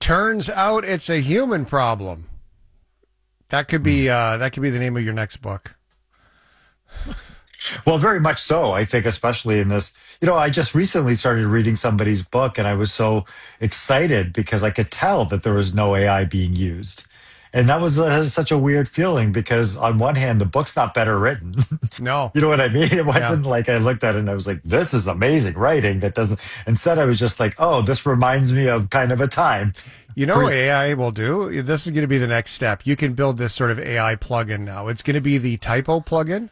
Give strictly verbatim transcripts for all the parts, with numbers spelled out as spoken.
Turns out it's a human problem. That could be uh, that could be the name of your next book. Well, very much so. I think, especially in this, you know, I just recently started reading somebody's book and I was so excited because I could tell that there was no A I being used. And that was uh, such a weird feeling because on one hand, the book's not better written. No. You know what I mean? It wasn't Yeah. like I looked at it and I was like, this is amazing writing that doesn't, instead I was just like, oh, this reminds me of kind of a time. You know what A I will do? This is going to be the next step. You can build this sort of A I plugin now. It's going to be the typo plugin.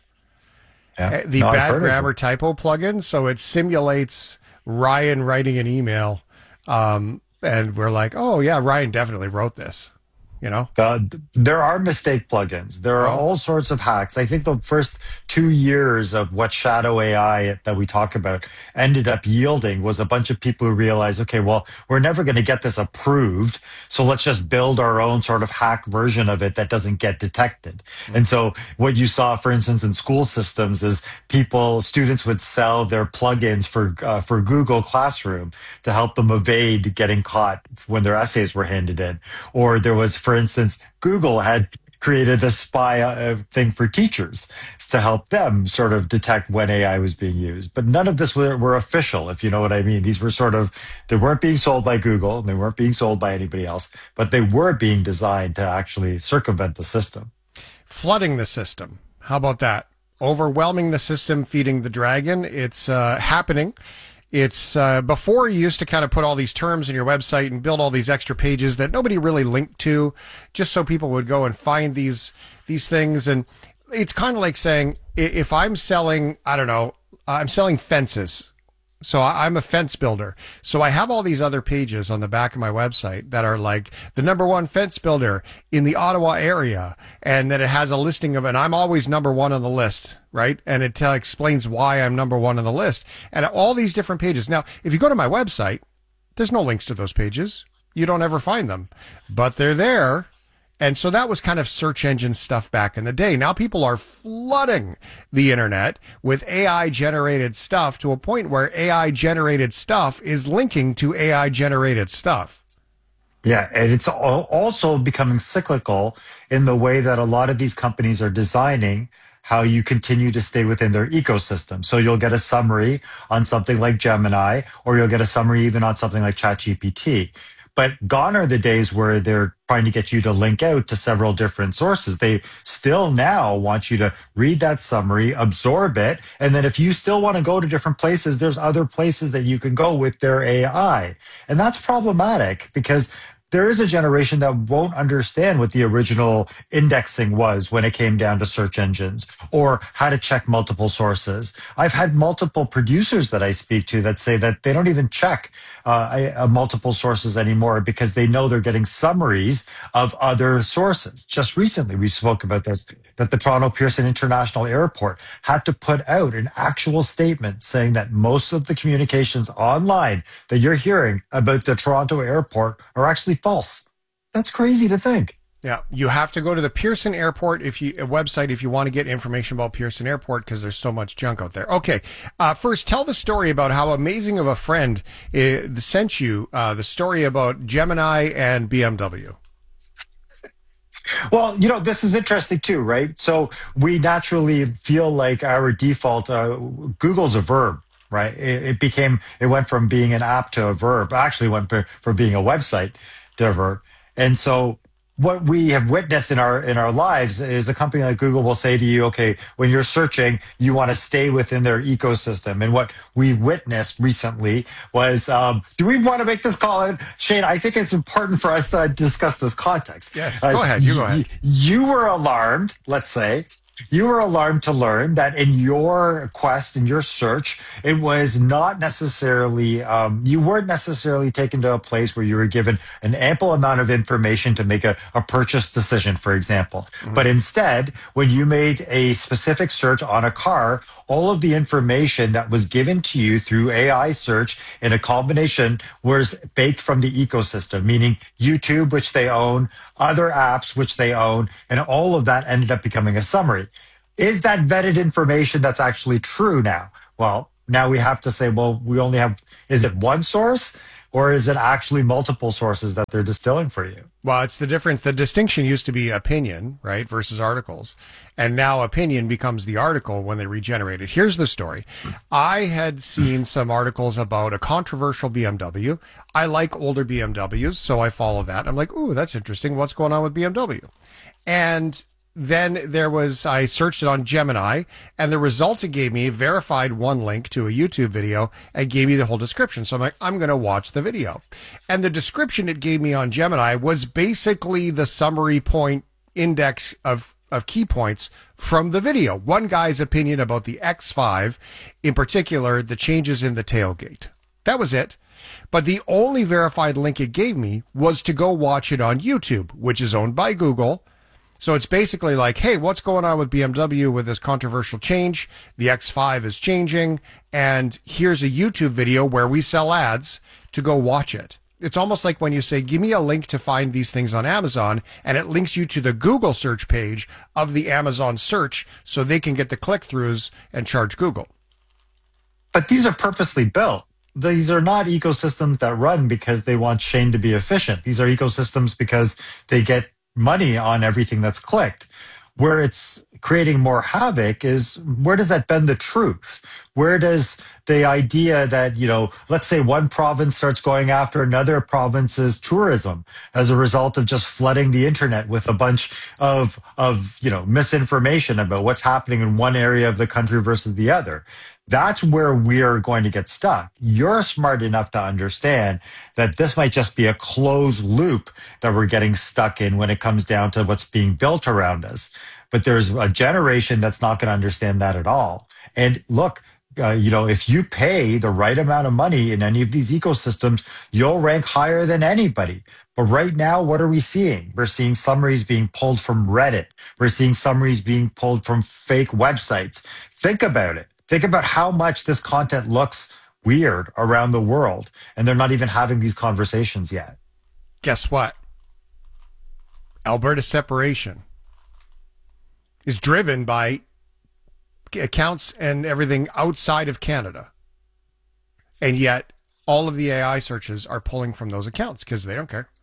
Yeah. The No, I've bad heard of it. grammar typo plugin. So it simulates Ryan writing an email. Um, and we're like, oh, yeah, Ryan definitely wrote this. You know? Uh, there are mistake plugins. There are Oh. all sorts of hacks. I think the first two years of what shadow A I that we talk about ended up yielding was a bunch of people who realized, okay, well, we're never going to get this approved. So let's just build our own sort of hack version of it that doesn't get detected. Mm-hmm. And so what you saw, for instance, in school systems is people, students would sell their plugins for, uh, for Google Classroom to help them evade getting caught when their essays were handed in. Or there was, for instance, Google had created a spy uh, thing for teachers to help them sort of detect when A I was being used. But none of this were, were official, if you know what I mean. These were sort of, they weren't being sold by Google, and they weren't being sold by anybody else, but they were being designed to actually circumvent the system. Flooding the system. How about that? Overwhelming the system, feeding the dragon. It's uh, happening. It's uh, before you used to kind of put all these terms in your website and build all these extra pages that nobody really linked to, just so people would go and find these these things. And it's kind of like saying, if I'm selling, I don't know, I'm selling fences. So I'm a fence builder. So I have all these other pages on the back of my website that are like the number one fence builder in the Ottawa area. And then it has a listing of, and I'm always number one on the list, right? And it uh, explains why I'm number one on the list. And all these different pages. Now, if you go to my website, there's no links to those pages. You don't ever find them, but they're there. And so that was kind of search engine stuff back in the day. Now people are flooding the internet with A I generated stuff to a point where A I generated stuff is linking to A I generated stuff. Yeah, and it's also becoming cyclical in the way that a lot of these companies are designing how you continue to stay within their ecosystem. So you'll get a summary on something like Gemini, or you'll get a summary even on something like ChatGPT. But gone are the days where they're trying to get you to link out to several different sources. They still now want you to read that summary, absorb it, and then if you still want to go to different places, there's other places that you can go with their A I. And that's problematic because there is a generation that won't understand what the original indexing was when it came down to search engines or how to check multiple sources. I've had multiple producers that I speak to that say that they don't even check uh, uh, multiple sources anymore because they know they're getting summaries of other sources. Just recently, we spoke about this, that the Toronto Pearson International Airport had to put out an actual statement saying that most of the communications online that you're hearing about the Toronto airport are actually false. That's crazy to think. Yeah, you have to go to the Pearson Airport if you a website if you want to get information about Pearson Airport because there's so much junk out there. Okay, uh, first tell the story about how amazing of a friend uh, sent you uh, the story about Gemini and B M W. Well, you know, this is interesting too, right? So we naturally feel like our default, uh, Google's a verb, right? It, it became, it went from being an app to a verb, actually went for, from being a website to a verb. And so what we have witnessed in our in our lives is a company like Google will say to you, okay, when you're searching, you want to stay within their ecosystem. And what we witnessed recently was, um, do we want to make this call? Shane, I think it's important for us to discuss this context. Yes, go ahead. You go ahead. You were alarmed, let's say, you were alarmed to learn that in your quest, in your search, it was not necessarily, um, you weren't necessarily taken to a place where you were given an ample amount of information to make a, a purchase decision, for example. Mm-hmm. But instead, when you made a specific search on a car, all of the information that was given to you through A I search in a combination was baked from the ecosystem, meaning YouTube, which they own, other apps, which they own, and all of that ended up becoming a summary. Is that vetted information that's actually true now? Well, now we have to say, well, we only have, is it one source? Or is it actually multiple sources that they're distilling for you? Well, it's the difference. The distinction used to be opinion, right, versus articles. And now opinion becomes the article when they regenerate it. Here's the story. I had seen some articles about a controversial B M W. I like older B M Ws, so I follow that. I'm like, ooh, that's interesting. What's going on with B M W? And then there was, I searched it on Gemini, and the result it gave me verified one link to a YouTube video and gave me the whole description. So I'm like, I'm going to watch the video. And the description it gave me on Gemini was basically the summary point index of, of key points from the video. One guy's opinion about the X five, in particular, the changes in the tailgate. That was it. But the only verified link it gave me was to go watch it on YouTube, which is owned by Google. So it's basically like, hey, what's going on with B M W with this controversial change? The X five is changing, and here's a YouTube video where we sell ads to go watch it. It's almost like when you say, give me a link to find these things on Amazon, and it links you to the Google search page of the Amazon search so they can get the click-throughs and charge Google. But these are purposely built. These are not ecosystems that run because they want Shane to be efficient. These are ecosystems because they get money on everything that's clicked. Where it's creating more havoc is, where does that bend the truth? Where does the idea that, you know, let's say one province starts going after another province's tourism as a result of just flooding the internet with a bunch of, of, you know, misinformation about what's happening in one area of the country versus the other. That's where we're going to get stuck. You're smart enough to understand that this might just be a closed loop that we're getting stuck in when it comes down to what's being built around us. But there's a generation that's not going to understand that at all. And look, uh, you know, if you pay the right amount of money in any of these ecosystems, you'll rank higher than anybody. But right now, what are we seeing? We're seeing summaries being pulled from Reddit. We're seeing summaries being pulled from fake websites. Think about it. Think about how much this content looks weird around the world, and they're not even having these conversations yet. Guess what? Alberta separation is driven by accounts and everything outside of Canada. And yet all of the A I searches are pulling from those accounts because they don't care.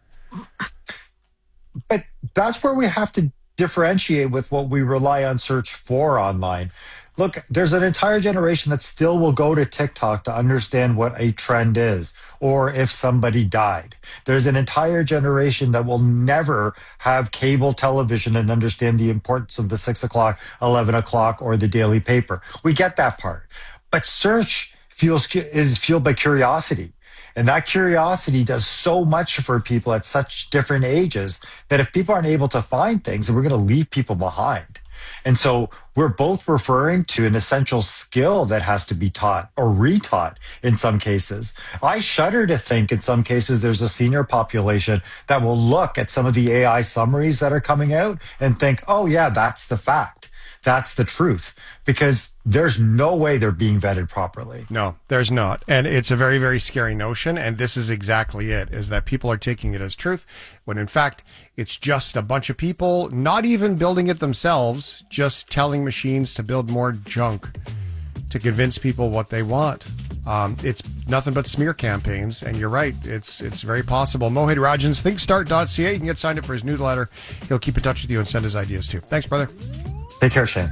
But that's where we have to differentiate with what we rely on search for online. Look, there's an entire generation that still will go to TikTok to understand what a trend is or if somebody died. There's an entire generation that will never have cable television and understand the importance of the six o'clock, eleven o'clock, or the daily paper. We get that part. But search feels, is fueled by curiosity. And that curiosity does so much for people at such different ages that if people aren't able to find things, we're going to leave people behind. And so we're both referring to an essential skill that has to be taught or retaught in some cases. I shudder to think in some cases there's a senior population that will look at some of the A I summaries that are coming out and think, oh yeah, that's the fact. That's the truth, because there's no way they're being vetted properly. No, there's not. And it's a very, very scary notion. And this is exactly it, is that people are taking it as truth, when in fact, it's just a bunch of people not even building it themselves, just telling machines to build more junk to convince people what they want. Um, it's nothing but smear campaigns. And you're right. It's it's very possible. Mohit Rajan's think start dot c a. You can get signed up for his newsletter. He'll keep in touch with you and send his ideas too. Thanks, brother. Take care, Shane.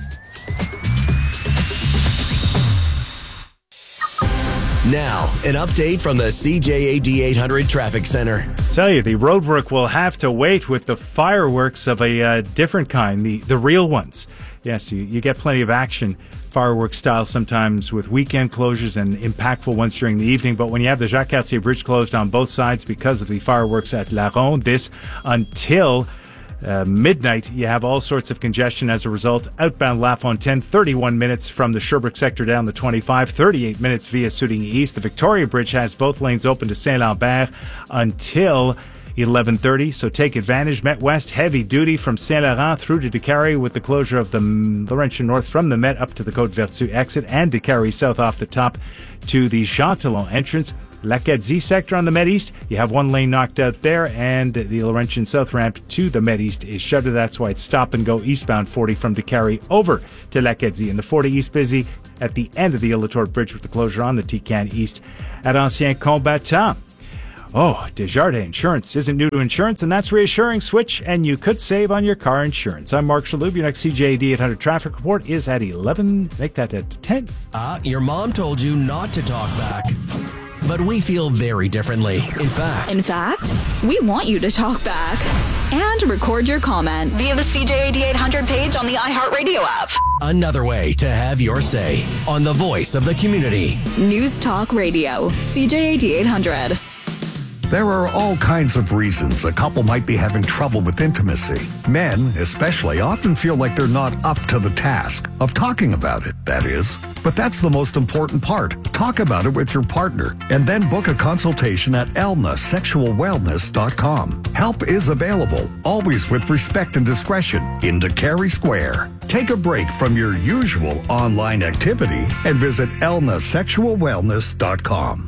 Now, an update from the C J A D eight hundred Traffic Center. Tell you, the roadwork will have to wait with the fireworks of a uh, different kind, the, the real ones. Yes, you, you get plenty of action, fireworks style, sometimes with weekend closures and impactful ones during the evening. But when you have the Jacques Cartier Bridge closed on both sides because of the fireworks at La Ronde, this until Uh, midnight, you have all sorts of congestion as a result. Outbound La Fontaine, thirty-one minutes from the Sherbrooke sector down the twenty-five, thirty-eight minutes via Soudigny East. The Victoria Bridge has both lanes open to Saint-Lambert until eleven thirty, so take advantage. Met West, heavy duty from Saint-Laurent through to Décarie with the closure of the Laurentian North from the Met up to the Côte-Vertu exit, and Décarie South off the top to the Châtillon entrance. L'Acadie sector on the Met East, you have one lane knocked out there, and the Laurentian South ramp to the Met East is shuttered. That's why it's stop and go eastbound forty from Décarie over to L'Acadie. And the forty East busy at the end of the Île-La-Tour Bridge with the closure on the Tican East at Ancien Combattant. Oh, Desjardins Insurance isn't new to insurance, and that's reassuring. Switch, and you could save on your car insurance. I'm Mark Shalhoub. Your next C J A D eight hundred traffic report is at eleven. Make that at ten. Uh, your mom told you not to talk back. But we feel very differently. In fact, In fact, we want you to talk back and record your comment via the C J A D eight hundred page on the iHeartRadio app. another way to have your say on the voice of the community. News Talk Radio, C J A D eight hundred. There are all kinds of reasons a couple might be having trouble with intimacy. Men, especially, often feel like they're not up to the task of talking about it, that is. But that's the most important part. Talk about it with your partner and then book a consultation at elna sexual wellness dot com. Help is available, always with respect and discretion, in Cary Square. Take a break from your usual online activity and visit elna sexual wellness dot com.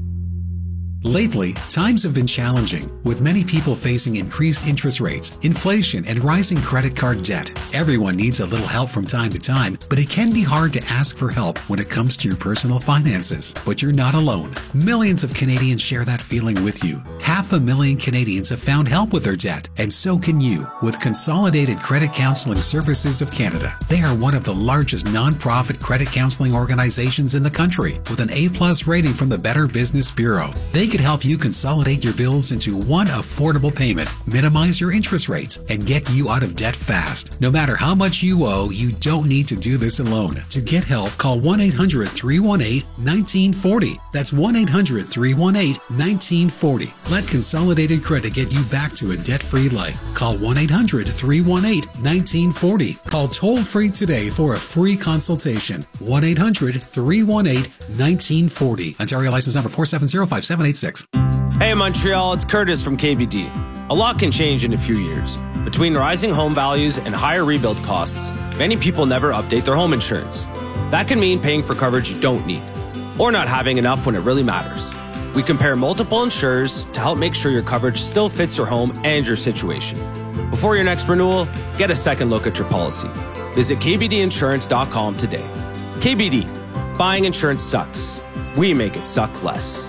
Lately, times have been challenging, with many people facing increased interest rates, inflation, and rising credit card debt. Everyone needs a little help from time to time, but it can be hard to ask for help when it comes to your personal finances. But you're not alone. Millions of Canadians share that feeling with you. Half a million Canadians have found help with their debt, and so can you, with Consolidated Credit Counseling Services of Canada. They are one of the largest non-profit credit counseling organizations in the country, with an A-plus rating from the Better Business Bureau. They could help you consolidate your bills into one affordable payment, minimize your interest rates, and get you out of debt fast. No matter how much you owe, you don't need to do this alone. To get help, call one eight hundred, three one eight, one nine four zero. That's one eight hundred, three one eight, one nine four zero. Let Consolidated Credit get you back to a debt-free life. Call one eight hundred, three one eight, one nine four zero. Call toll-free today for a free consultation. one eight hundred, three one eight, one nine four zero. Ontario license number four seven zero five seven eight six. Hey Montreal, it's Curtis from K B D. A lot can change in a few years. Between rising home values and higher rebuild costs, many people never update their home insurance. That can mean paying for coverage you don't need, or not having enough when it really matters. We compare multiple insurers to help make sure your coverage still fits your home and your situation. Before your next renewal, get a second look at your policy. Visit k b d insurance dot com today. K B D, buying insurance sucks. We make it suck less.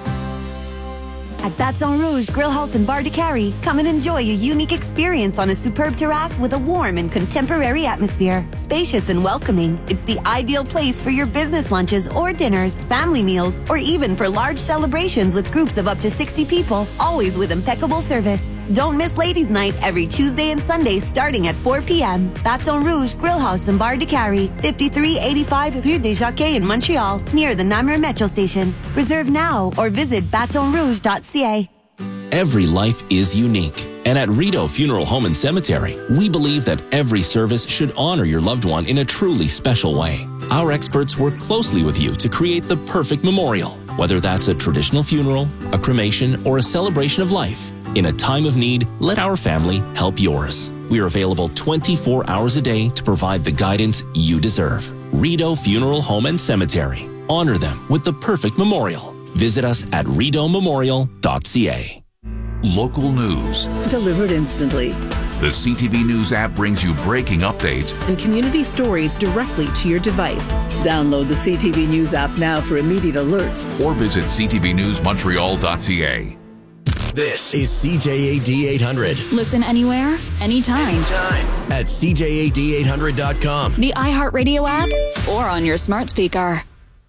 At Baton Rouge Grill House and Bar de Cary, come and enjoy a unique experience on a superb terrace with a warm and contemporary atmosphere. Spacious and welcoming, it's the ideal place for your business lunches or dinners, family meals, or even for large celebrations with groups of up to sixty people, always with impeccable service. Don't miss Ladies' Night every Tuesday and Sunday starting at four p.m. Baton Rouge Grill House and Bar de Cary, fifty-three eighty-five Rue des Jacquets in Montreal, near the Namur Metro Station. Reserve now or visit baton rouge dot c a. Every life is unique. And at Rideau Funeral Home and Cemetery, we believe that every service should honor your loved one in a truly special way. Our experts work closely with you to create the perfect memorial, whether that's a traditional funeral, a cremation, or a celebration of life. In a time of need, let our family help yours. We are available twenty-four hours a day to provide the guidance you deserve. Rideau Funeral Home and Cemetery. Honor them with the perfect memorial. Visit us at rideau memorial dot c a. Local news delivered instantly. The C T V News app brings you breaking updates and community stories directly to your device. Download the C T V News app now for immediate alerts. Or visit c t v news montreal dot c a. This is C J A D eight hundred. Listen anywhere, anytime. Anytime. At c j a d eight hundred dot com. The iHeartRadio app or on your smart speaker.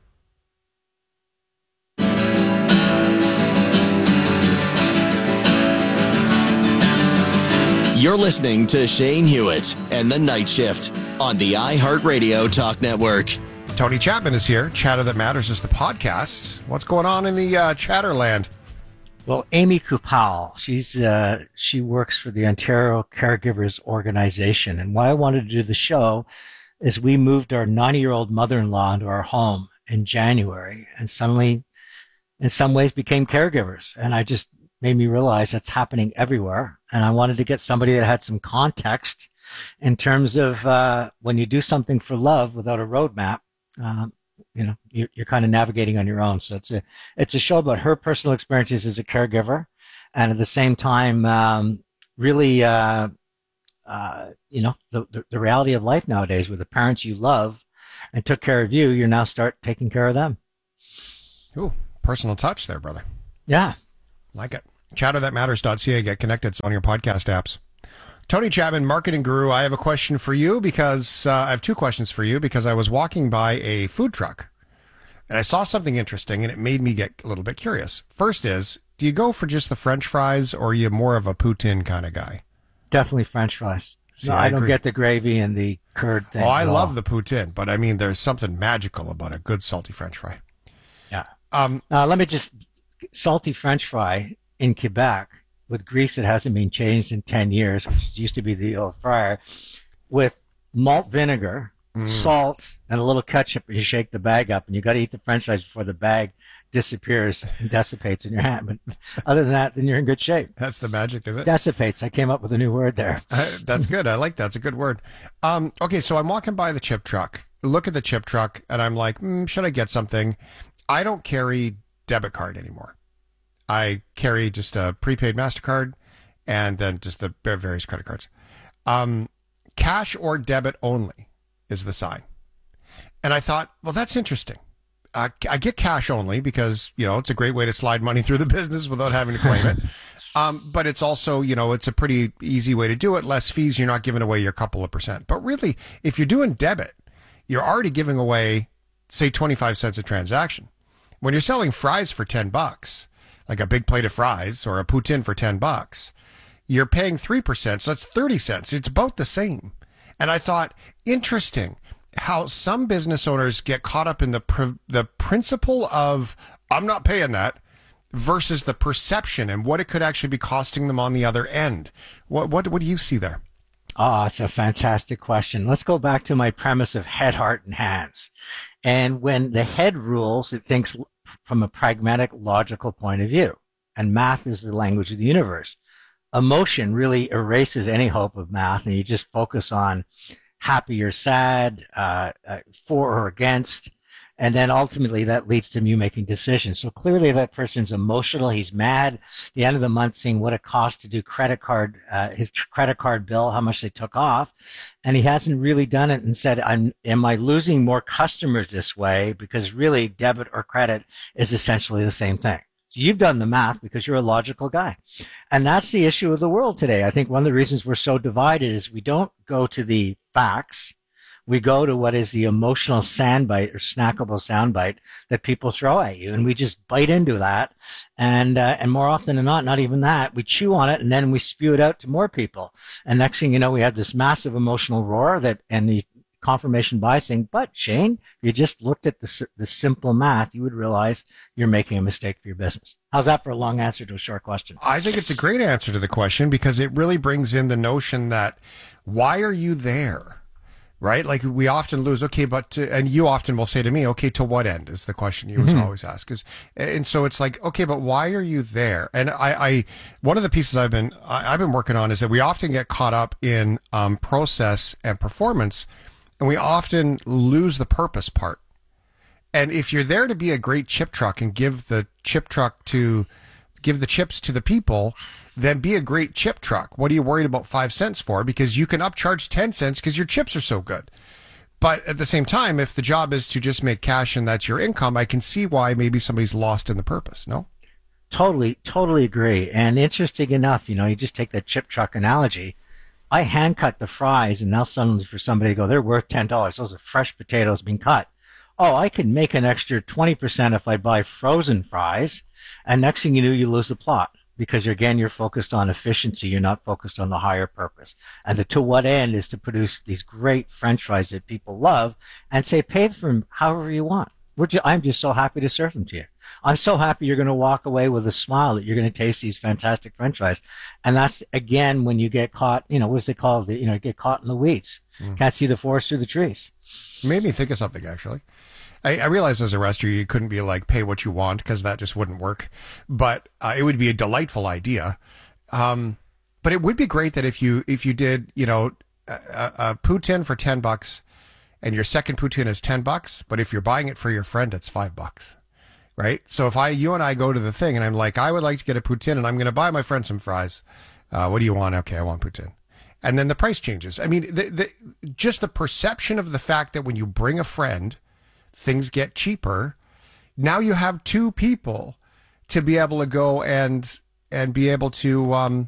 You're listening to Shane Hewitt and the Night Shift on the iHeartRadio Talk Network. Tony Chapman is here. Chatter That Matters is the podcast. What's going on in the uh, Chatterland? Well, Amy Kupal, she's uh, she works for the Ontario Caregivers Organization, and why I wanted to do the show is we moved our ninety-year-old mother-in-law into our home in January, and suddenly, in some ways, became caregivers, and I just made me realize that's happening everywhere. And I wanted to get somebody that had some context in terms of uh, when you do something for love without a roadmap, uh, you know, you're, you're kind of navigating on your own. So it's a it's a show about her personal experiences as a caregiver, and at the same time, um, really, uh, uh, you know, the, the the reality of life nowadays, with the parents you love and took care of you, you now start taking care of them. Ooh, personal touch there, brother. Yeah. Like it. chatter that matters dot c a. Get connected. It's on your podcast apps. Tony Chapman, marketing guru. I have a question for you because uh, I have two questions for you because I was walking by a food truck and I saw something interesting and it made me get a little bit curious. First is, do you go for just the French fries or are you more of a poutine kind of guy? Definitely French fries. See, no, I I, don't agree. get the gravy and the curd thing. Oh, I at all. love the poutine, but I mean, there's something magical about a good salty French fry. Yeah. Um, uh, let me just, salty French fry in Quebec with grease that hasn't been changed in ten years, which used to be the old fryer, with malt vinegar, Mm. salt, and a little ketchup. You shake the bag up, and you got to eat the French fries before the bag disappears and dissipates in your hand. But other than that, then you're in good shape. That's the magic of it. Dissipates. I came up with a new word there. Uh, that's good. I like that. It's a good word. Um, okay, so I'm walking by the chip truck. Look at the chip truck, and I'm like, mm, should I get something? I don't carry debit card anymore. I carry just a prepaid MasterCard and then just the various credit cards. Um, cash or debit only is the sign. And I thought, well, that's interesting. Uh, I get cash only because, you know, it's a great way to slide money through the business without having to claim it. Um, but it's also, you know, it's a pretty easy way to do it. Less fees. You're not giving away your couple of percent. But really, if you're doing debit, you're already giving away, say, twenty-five cents a transaction. When you're selling fries for ten bucks, like a big plate of fries or a poutine for ten bucks, you're paying three percent. So that's thirty cents. It's about the same. And I thought, interesting how some business owners get caught up in the pr- the principle of, I'm not paying that, versus the perception and what it could actually be costing them on the other end. What what what do you see there? Oh, it's a fantastic question. Let's go back to my premise of head, heart, and hands. And when the head rules, it thinks from a pragmatic, logical point of view. And math is the language of the universe. Emotion really erases any hope of math, and you just focus on happy or sad, uh, uh, for or against, and then ultimately that leads to you making decisions. So clearly that person's emotional. He's mad. At the end of the month, seeing what it costs to do credit card, uh, his tr- credit card bill, how much they took off, and he hasn't really done it and said, I'm, am I losing more customers this way? Because really debit or credit is essentially the same thing. You've done the math because you're a logical guy. And that's the issue of the world today. I think one of the reasons we're so divided is we don't go to the facts. We go to what is the emotional soundbite or snackable soundbite that people throw at you. And we just bite into that. And, uh, and more often than not, not even that, we chew on it and then we spew it out to more people. And next thing you know, we have this massive emotional roar that, and the confirmation biasing. But Shane, if you just looked at the, the simple math, you would realize you're making a mistake for your business. How's that for a long answer to a short question? I think it's a great answer to the question because it really brings in the notion that why are you there? Right? Like we often lose, okay, but, to, and you often will say to me, okay, to what end is the question you mm-hmm. always ask. Is, and so it's like, okay, but why are you there? And I, I one of the pieces I've been, I, I've been working on is that we often get caught up in um, process and performance, and we often lose the purpose part. And if you're there to be a great chip truck and give the chip truck to, give the chips to the people, then be a great chip truck. What are you worried about five cents for? Because you can upcharge ten cents because your chips are so good. But at the same time, if the job is to just make cash and that's your income, I can see why maybe somebody's lost in the purpose, no? Totally, totally agree. And interesting enough, you know, you just take that chip truck analogy. I hand cut the fries, and now suddenly for somebody to go, they're worth ten dollars. Those are fresh potatoes being cut. Oh, I can make an extra twenty percent if I buy frozen fries. And next thing you know, you lose the plot because, again, you're focused on efficiency. You're not focused on the higher purpose. And the to what end is to produce these great French fries that people love and say, pay for them however you want. We're just, I'm just so happy to serve them to you. I'm so happy you're going to walk away with a smile that you're going to taste these fantastic French fries. And that's, again, when you get caught, you know, what's it called? You know, get caught in the weeds. Mm. Can't see the forest through the trees. Made me think of something, actually. I, I realized as a restaurant you couldn't be like, pay what you want, because that just wouldn't work. But uh, it would be a delightful idea. Um, but it would be great that if you if you did, you know, a, a poutine for ten bucks and your second poutine is ten bucks, but if you're buying it for your friend, it's five bucks. Right? So if I, you and I go to the thing and I'm like, I would like to get a poutine and I'm going to buy my friend some fries. Uh, what do you want? Okay, I want poutine. And then the price changes. I mean, the, the, just the perception of the fact that when you bring a friend, things get cheaper. Now you have two people to be able to go and and be able to um,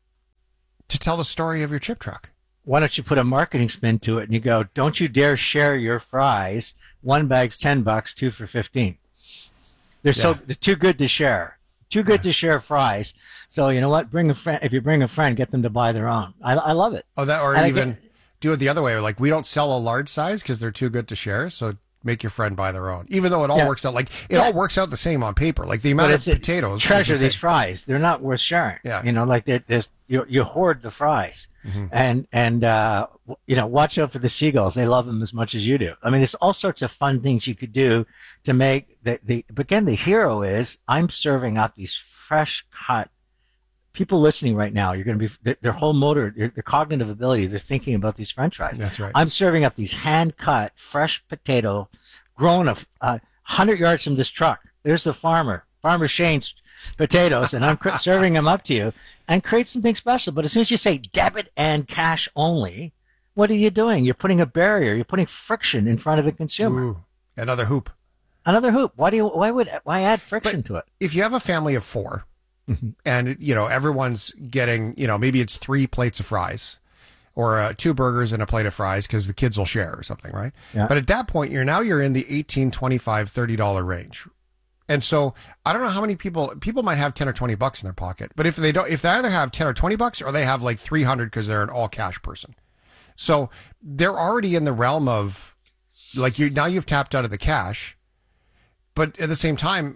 to tell the story of your chip truck. Why don't you put a marketing spin to it and you go, don't you dare share your fries. One bag's ten bucks, two for fifteen. They're so Yeah. they're too good to share. Too good to share fries. So you know what? Bring a friend. If you bring a friend, get them to buy their own. I, I love it. Oh, that or And I even get- do it the other way. Like, we don't sell a large size because they're too good to share. So make your friend buy their own. Even though it all Yeah. works out like it Yeah. all works out the same on paper. Like the amount But of it's a- potatoes. is Treasure the these same. fries. They're not worth sharing. Yeah. You know, like there- there's you you hoard the fries, Mhm. and and uh, w- you know, watch out for the seagulls. They love them as much as you do. I mean, there's all sorts of fun things you could do to make the the. But again, the hero is I'm serving up these fresh cut. People listening right now, you're going to be their, their whole motor, their, their cognitive ability. They're thinking about these French fries. That's right. I'm serving up these hand cut fresh potato, grown a uh, hundred yards from this truck. There's the farmer, Farmer Shane's potatoes, and I'm cr- serving them up to you, and create something special. But as soon as you say debit and cash only, what are you doing? You're putting a barrier. You're putting friction in front of the consumer. Ooh, another hoop. Another hoop. Why do you? Why would? Why add friction to it? If you have a family of four, and you know everyone's getting, you know, maybe it's three plates of fries, or uh, two burgers and a plate of fries because the kids will share or something, right? Yeah. But at that point, you're now you're in the eighteen, twenty-five, thirty dollar range. And so I don't know how many people people might have ten or twenty bucks in their pocket, but if they don't, if they either have ten or twenty bucks or they have like three hundred because they're an all cash person, so they're already in the realm of like you now you've tapped out of the cash, but at the same time,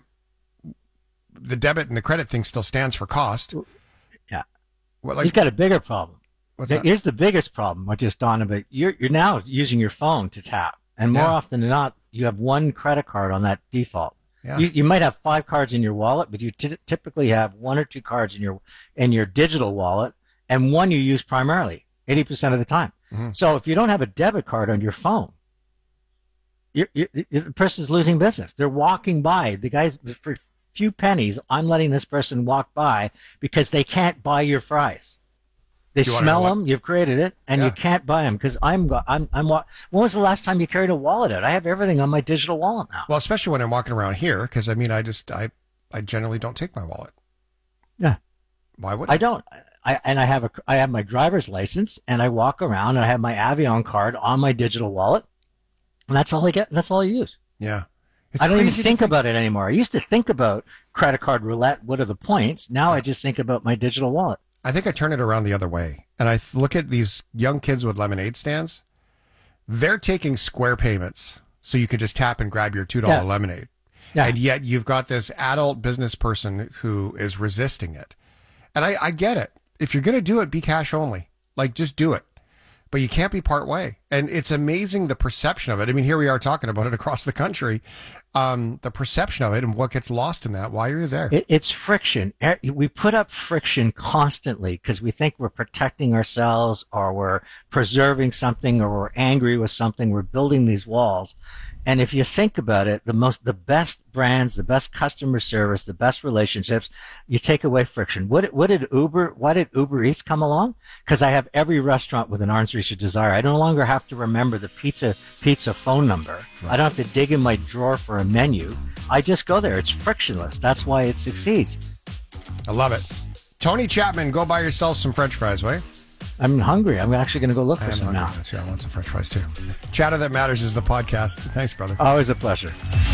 the debit and the credit thing still stands for cost. Yeah. What, like, He's got a bigger problem. What's that? Here's the biggest problem, what just dawned on me. You're you're now using your phone to tap, and more Yeah. often than not, you have one credit card on that default. Yeah. You, you might have five cards in your wallet, but you t- typically have one or two cards in your in your digital wallet, and one you use primarily eighty percent of the time. Mhm. So if you don't have a debit card on your phone, you're, you're, the person's losing business. They're walking by. The guys for a few pennies, I'm letting this person walk by because they can't buy your fries. They Do you wanna know smell what- them. You've created it, and Yeah. you can't buy them because I'm go- I'm I'm. wa- When was the last time you carried a wallet out? I have everything on my digital wallet now. Well, especially when I'm walking around here, because I mean, I just I I generally don't take my wallet. Yeah. Why would I don't. I and I have a I have my driver's license, and I walk around, and I have my Avion card on my digital wallet, and that's all I get. That's all I use. Yeah. It's I don't even crazy to think, about it anymore. I used to think about credit card roulette. What are the points? Now I just think about my digital wallet. I think I turn it around the other way. And I look at these young kids with lemonade stands. They're taking square payments. So you can just tap and grab your two dollar Yeah. lemonade. Yeah. And yet you've got this adult business person who is resisting it. And I, I get it. If you're going to do it, be cash only. Like, just do it. But you can't be part way. And it's amazing the perception of it. I mean, here we are talking about it across the country. Um, the perception of it and what gets lost in that while you're there. It, it's friction. Eh, We put up friction constantly because we think we're protecting ourselves or we're preserving something or we're angry with something. We're building these walls. And if you think about it, the most, the best brands, the best customer service, the best relationships, you take away friction. What, what did Uber, why did Uber Eats come along? Because I have every restaurant with an arm's reach of desire. I no longer have to remember the pizza, pizza phone number. I don't have to dig in my drawer for a menu. I just go there. It's frictionless. That's why it succeeds. I love it. Tony Chapman, go buy yourself some French fries, right? I'm hungry. I'm actually going to go look I for am some hungry. now. That's right. I want some French fries too. Chatter That Matters is the podcast. Thanks, brother. Always a pleasure.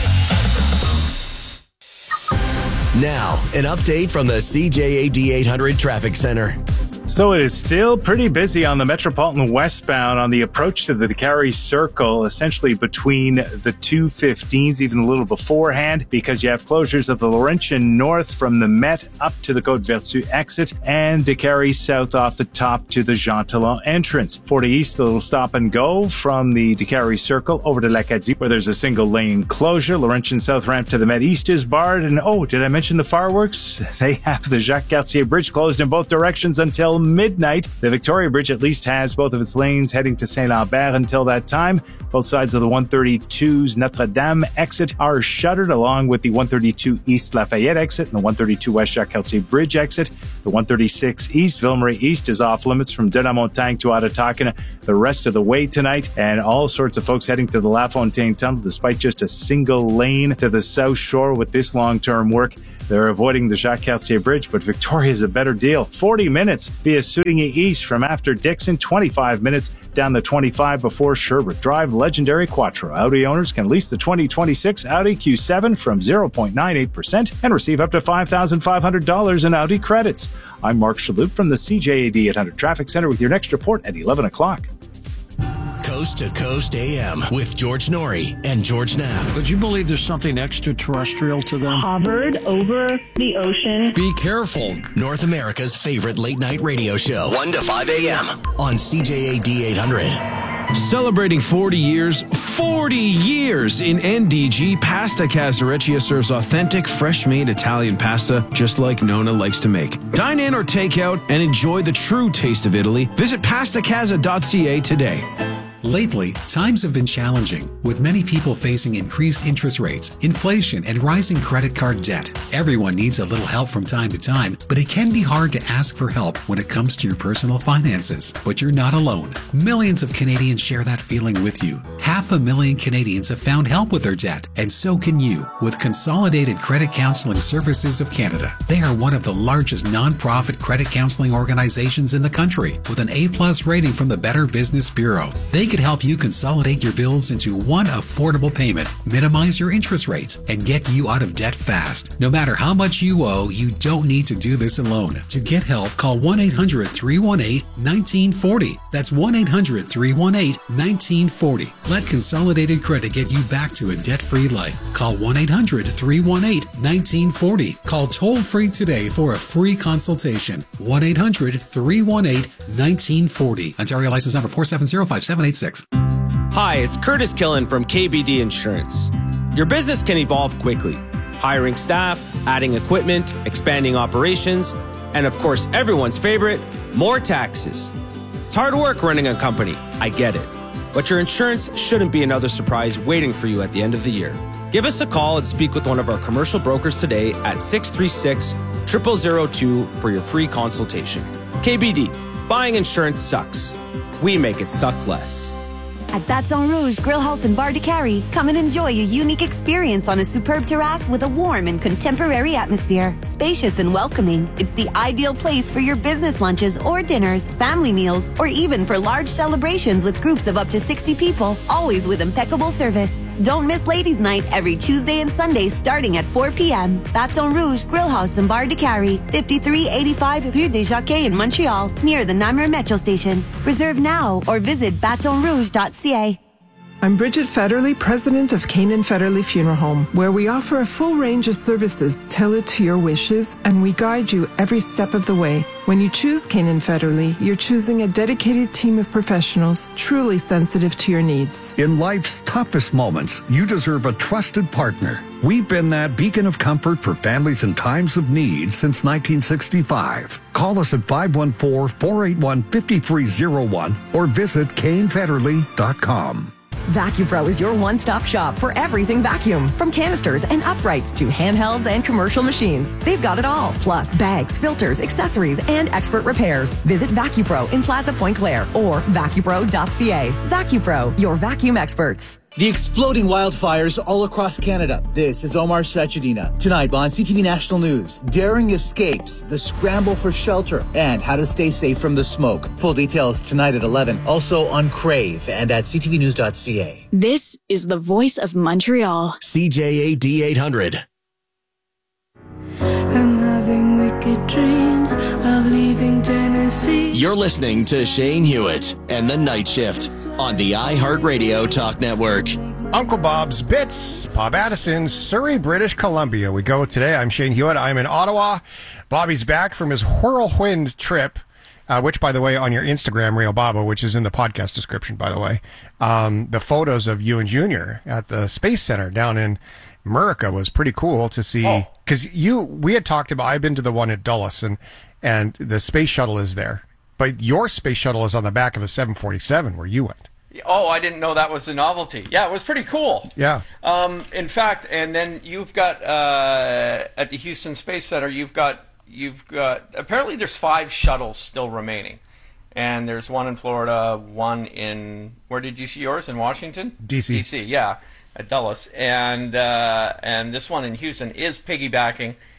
Now, an update from the C J A D eight hundred Traffic Center. So it is still pretty busy on the Metropolitan westbound on the approach to the Décarie Circle, essentially between the two fifteens, even a little beforehand, because you have closures of the Laurentian North from the Met up to the Côte-Vertu exit and Décarie South off the top to the Jean Talon entrance. forty East, a little stop and go from the Décarie Circle over to L'Acadie, where there's a single lane closure. Laurentian South ramp to the Met East is barred. And oh, did I mention the fireworks? They have the Jacques Cartier Bridge closed in both directions until midnight. The Victoria Bridge at least has both of its lanes heading to Saint-Lambert until that time. Both sides of the one thirty-two's Notre-Dame exit are shuttered, along with the one thirty-two East Lafayette exit and the one thirty-two West Jacques Cartier Bridge exit. The one thirty-six East Ville-Marie East is off limits from De La Montagne to Ottatakina the rest of the way tonight, and all sorts of folks heading to the La Fontaine Tunnel despite just a single lane to the South Shore with this long-term work. They're avoiding the Jacques-Cartier Bridge, but Victoria's a better deal. forty minutes via Sootinghee East from after Dixon, twenty-five minutes down the twenty-five before Sherbrooke. Drive legendary Quattro. Audi owners can lease the twenty twenty-six Audi Q seven from zero point nine eight percent and receive up to five thousand five hundred dollars in Audi credits. I'm Mark Shalhoub from the C J A D eight hundred Traffic Center with your next report at eleven o'clock. Coast to Coast A M with George Norrie and George Knapp. Would you believe there's something extraterrestrial to them? Hovered over the ocean. Be careful. North America's favorite late night radio show, one to five A M on C J A D eight hundred. Celebrating forty years, forty years in N D G, Pasta Casa Recia serves authentic, fresh-made Italian pasta just like Nona likes to make. Dine in or take out and enjoy the true taste of Italy. Visit pasta casa dot c a today. Lately, times have been challenging, with many people facing increased interest rates, inflation, and rising credit card debt. Everyone needs a little help from time to time, but it can be hard to ask for help when it comes to your personal finances. But you're not alone. Millions of Canadians share that feeling with you. Half a million Canadians have found help with their debt, and so can you with Consolidated Credit Counseling Services of Canada. They are one of the largest non-profit credit counseling organizations in the country, with an A-plus rating from the Better Business Bureau. They could help you consolidate your bills into one affordable payment, minimize your interest rates, and get you out of debt fast. No matter how much you owe, you don't need to do this alone. To get help, call one eight hundred, three one eight, one nine four zero. That's one eight hundred, three one eight, one nine four zero. Let Consolidated Credit get you back to a debt-free life. Call one eight hundred, three one eight, one nine four zero. Call toll-free today for a free consultation. one eight hundred, three one eight, one nine four zero. Ontario license number four seven zero, five seven eight six. Hi, it's Curtis Killen from K B D Insurance. Your business can evolve quickly. Hiring staff, adding equipment, expanding operations, and of course, everyone's favorite, more taxes. It's hard work running a company, I get it. But your insurance shouldn't be another surprise waiting for you at the end of the year. Give us a call and speak with one of our commercial brokers today at six three six, zero zero zero two for your free consultation. K B D, buying insurance sucks. We make it suck less. At Baton Rouge Grill House and Bar de Carry, come and enjoy a unique experience on a superb terrace with a warm and contemporary atmosphere. Spacious and welcoming, it's the ideal place for your business lunches or dinners, family meals, or even for large celebrations with groups of up to sixty people, always with impeccable service. Don't miss Ladies' Night every Tuesday and Sunday starting at four p.m. Baton Rouge Grill House and Bar de Carry, fifty-three eighty-five Rue des Jacques in Montreal, near the Namur Metro Station. Reserve now or visit baton rouge dot c a. I'm Bridget Federley, president of Canaan Federley Funeral Home, where we offer a full range of services tailored to your wishes, and we guide you every step of the way. When you choose Canaan Federley, you're choosing a dedicated team of professionals truly sensitive to your needs. In life's toughest moments, you deserve a trusted partner. We've been that beacon of comfort for families in times of need since nineteen sixty-five. Call us at five one four, four eight one, five three zero one or visit kane federley dot com. VacuPro is your one-stop shop for everything vacuum, from canisters and uprights to handhelds and commercial machines. They've got it all, plus bags, filters, accessories, and expert repairs. Visit VacuPro in Plaza Point Claire or vacupro dot c a. VacuPro, your vacuum experts. The exploding wildfires all across Canada. This is Omar Sachedina. Tonight on C T V National News, daring escapes, the scramble for shelter, and how to stay safe from the smoke. Full details tonight at eleven. Also on Crave and at c t v news dot c a. This is the voice of Montreal. C J A D eight hundred. I'm having wicked dreams of leaving Tennessee. You're listening to Shane Hewitt and The Night Shift on the iHeartRadio Talk Network. Uncle Bob's Bits, Bob Addison, Surrey, British Columbia. We go today. I'm Shane Hewitt. I'm in Ottawa. Bobby's back from his whirlwind trip, uh, which, by the way, on your Instagram, Rio Baba, which is in the podcast description, by the way, um, the photos of you and Junior at the Space Center down in America was pretty cool to see. Because oh. you, we had talked about, I've been to the one at Dulles, and, and the space shuttle is there. But your space shuttle is on the back of a seven forty-seven where you went. Oh, I didn't know that was a novelty. Yeah, it was pretty cool. Yeah. Um, in fact, and then you've got uh, at the Houston Space Center, you've got you've got apparently there's five shuttles still remaining, and there's one in Florida, one in where did you see yours in Washington? D C. D C, yeah, at Dulles, and uh, and this one in Houston is piggybacking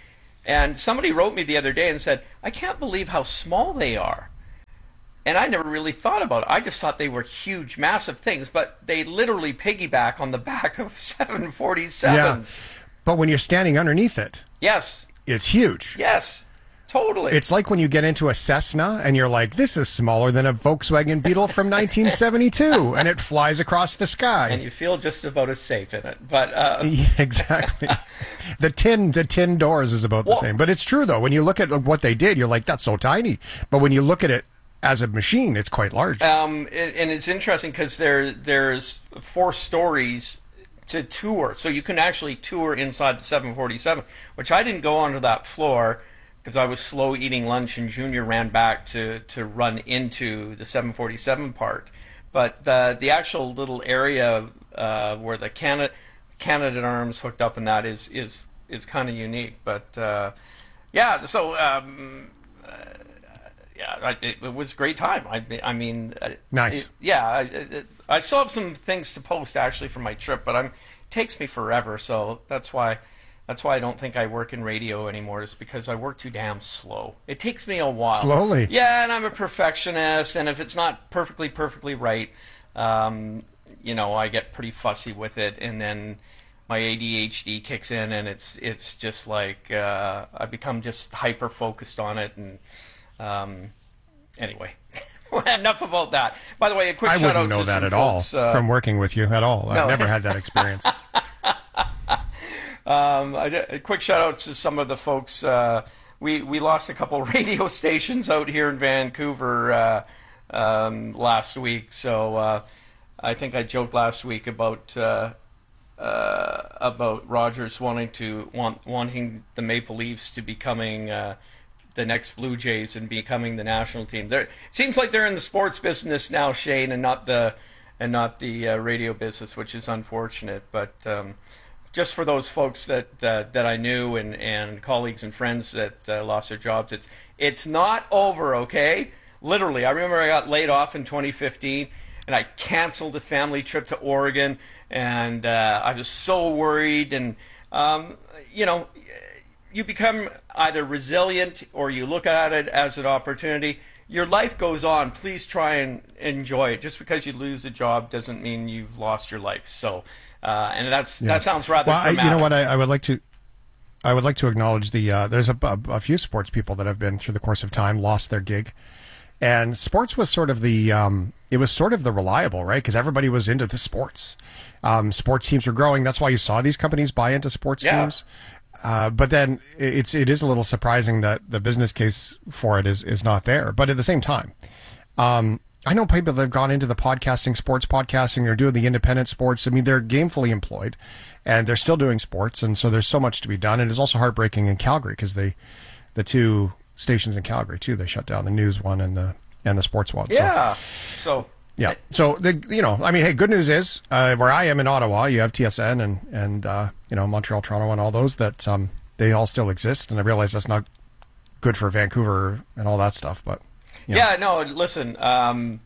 And somebody wrote me the other day and said, I can't believe how small they are. And I never really thought about it. I just thought they were huge, massive things, but they literally piggyback on the back of seven forty-sevens. Yeah. But when you're standing underneath it, yes, it's huge. Yes, totally. It's like when you get into a Cessna and you're like, this is smaller than a Volkswagen Beetle from nineteen seventy-two, and it flies across the sky. And you feel just about as safe in it. But uh... yeah, exactly. The tin, the tin doors is about the well, same. But it's true, though. When you look at what they did, you're like, that's so tiny. But when you look at it as a machine, it's quite large. Um, and, and it's interesting because there there's four stories to tour, so you can actually tour inside the seven forty-seven, which I didn't go onto that floor because I was slow eating lunch, and Junior ran back to to run into the seven forty-seven part. But the the actual little area uh, where the Canada Canadarms hooked up in that is is is kind of unique. But uh, yeah, so. Um, Yeah, I, it, it was a great time. I, I mean, nice. It, yeah, I, it, I still have some things to post actually from my trip, but I'm, it takes me forever. So that's why, that's why I don't think I work in radio anymore. Is because I work too damn slow. It takes me a while. Slowly. Yeah, and I'm a perfectionist, and if it's not perfectly, perfectly right, um, you know, I get pretty fussy with it, and then my A D H D kicks in, and it's it's just like uh, I become just hyper focused on it, and. Um, anyway, enough about that. By the way, a quick I shout out wouldn't know to that some at folks, all uh, from working with you at all. I've no. never had that experience. um, a, a quick shout out to some of the folks. Uh, we we lost a couple radio stations out here in Vancouver uh, um, last week. So uh, I think I joked last week about uh, uh, about Rogers wanting to want wanting the Maple Leafs to becoming. Uh, the next Blue Jays and becoming the national team. They're, it seems like they're in the sports business now, Shane, and not the and not the uh, radio business, which is unfortunate. But um, just for those folks that uh, that I knew and, and colleagues and friends that uh, lost their jobs, it's it's not over, okay? Literally, I remember I got laid off in twenty fifteen, and I canceled a family trip to Oregon, and uh, I was so worried, and um, you know. You become either resilient or you look at it as an opportunity. Your life goes on. Please try and enjoy it. Just because you lose a job doesn't mean you've lost your life. So, uh, and that's yeah. that sounds rather well, dramatic. I, you know what? I, I would like to, I would like to acknowledge the. Uh, there's a, a, a few sports people that have been through the course of time lost their gig, and sports was sort of the. Um, it was sort of the reliable, right? Because everybody was into the sports. Um, sports teams were growing. That's why you saw these companies buy into sports yeah. teams. Uh, but then it's it is a little surprising that the business case for it is is not there. But at the same time, um, I know people that have gone into the podcasting, sports podcasting, or doing the independent sports. I mean, they're gainfully employed, and they're still doing sports, and so there's so much to be done. And it's also heartbreaking in Calgary because they, the two stations in Calgary too, they shut down the news one and the and the sports one. Yeah. So. so Yeah. So the you know I mean hey good news is uh, where I am in Ottawa you have T S N and and uh, you know Montreal, Toronto, and all those that um, they all still exist, and I realize that's not good for Vancouver and all that stuff, but you know. Yeah, no, listen, um,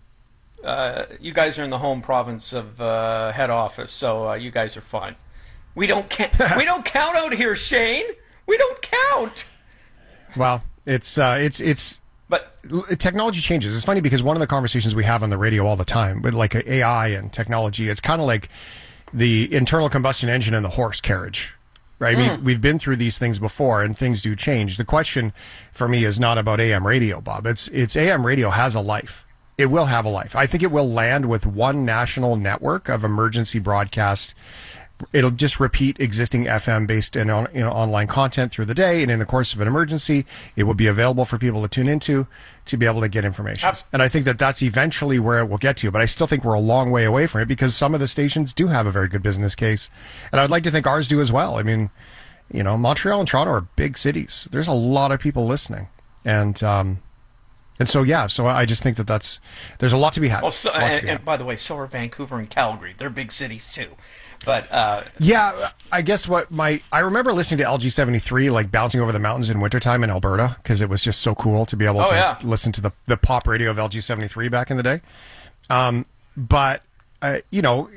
uh, you guys are in the home province of uh, head office, so uh, you guys are fine. We don't ca- we don't count out here, Shane. We don't count. Well, it's uh, it's it's. But technology changes. It's funny because one of the conversations we have on the radio all the time with like A I and technology, it's kind of like the internal combustion engine and the horse carriage, right? Mm. We, we've been through these things before and things do change. The question for me is not about A M radio, Bob. It's, it's A M radio has a life. It will have a life. I think it will land with one national network of emergency broadcast. It'll just repeat existing F M based and on, you know, online content through the day. And in the course of an emergency, it will be available for people to tune into to be able to get information. Absolutely. And I think that that's eventually where it will get to. But I still think we're a long way away from it because some of the stations do have a very good business case. And I'd like to think ours do as well. I mean, you know, Montreal and Toronto are big cities. There's a lot of people listening. And, um, and so, yeah, so I just think that that's, there's a lot to be had. Well, so, and, and by the way, so are Vancouver and Calgary. They're big cities too. But uh, yeah, I guess what my I remember listening to L G seventy-three like bouncing over the mountains in wintertime in Alberta because it was just so cool to be able oh, to yeah. listen to the the pop radio of L G seventy-three back in the day. Um, but uh, you know,